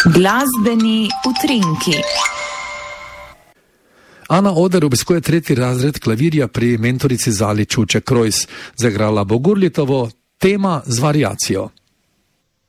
Glasbeni utrinki. Ana Oder obiskuje 3. razred klavirja pri mentorici Zali Čuček Rojs. Zagrala bo Gurlitovo Tema z variacijo.